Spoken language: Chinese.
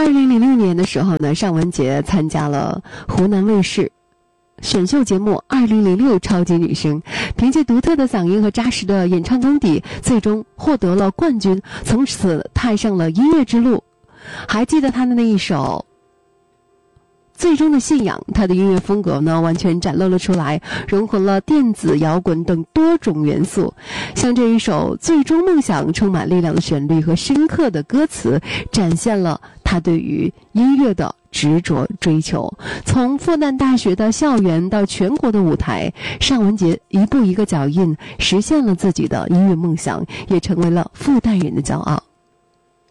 2006年的时候呢，尚雯婕参加了湖南卫视选秀节目2006超级女声，凭借独特的嗓音和扎实的演唱功底，最终获得了冠军，从此踏上了音乐之路。还记得她的那一首最终的信仰，她的音乐风格呢完全展露了出来，融合了电子、摇滚等多种元素。像这一首最终梦想，充满力量的旋律和深刻的歌词，展现了她对于音乐的执着追求。从复旦大学的校园到全国的舞台，尚雯婕一步一个脚印，实现了自己的音乐梦想，也成为了复旦人的骄傲。